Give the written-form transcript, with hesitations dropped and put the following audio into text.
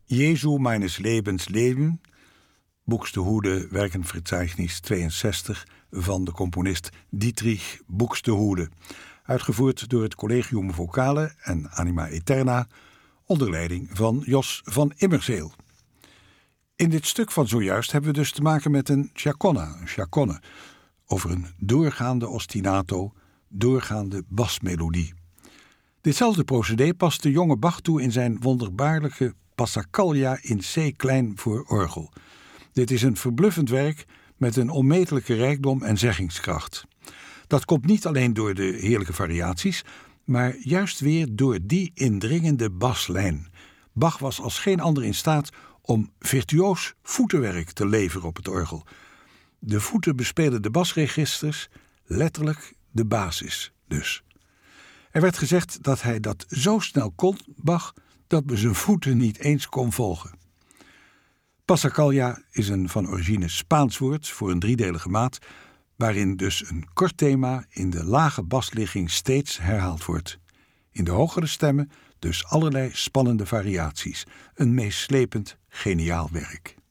Jesu meines Lebens Leben, Buxtehude Werkenverzeichnis 62 van de componist Dietrich Buxtehude, uitgevoerd door het Collegium Vocale en Anima Aeterna onder leiding van Jos van Immerzeel. In dit stuk van zojuist hebben we dus te maken met een chaconne, over een doorgaande ostinato, doorgaande basmelodie. Ditzelfde procedé past de jonge Bach toe in zijn wonderbaarlijke Passacaglia in C klein voor orgel. Dit is een verbluffend werk met een onmetelijke rijkdom en zeggingskracht. Dat komt niet alleen door de heerlijke variaties, maar juist weer door die indringende baslijn. Bach was als geen ander in staat om virtuoos voetenwerk te leveren op het orgel. De voeten bespelen de basregisters, letterlijk de basis dus. Er werd gezegd dat hij dat zo snel kon, Bach, dat men zijn voeten niet eens kon volgen. Passacaglia is een van origine Spaans woord voor een driedelige maat, waarin dus een kort thema in de lage basligging steeds herhaald wordt. In de hogere stemmen dus allerlei spannende variaties. Een meeslepend, geniaal werk.